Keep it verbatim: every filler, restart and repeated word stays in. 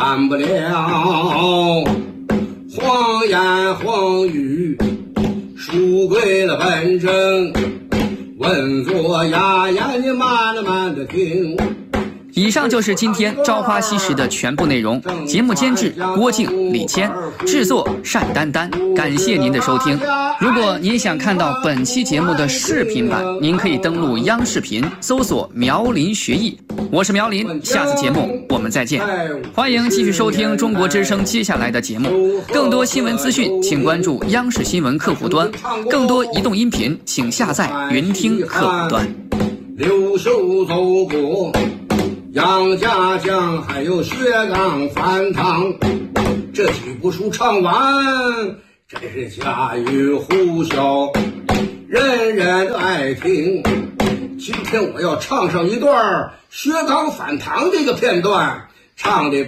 干不了。黄言黄语书归了本真，文作雅言你慢了慢的听。 以上就是今天《朝花夕拾》的全部内容。节目监制郭靖、李谦，制作单丹丹。感谢您的收听。如果您想看到本期节目的视频版，您可以登录央视频搜索苗林学艺。我是苗林，下次节目我们再见。欢迎继续收听中国之声接下来的节目。更多新闻资讯，请关注央视新闻客户端。更多移动音频，请下载云听客户端。 刘秀走过杨家将，还有薛刚翻汤，这几部书唱完，真是家喻户晓，人人都爱听。今天我要唱上一段薛刚反唐这个片段，唱的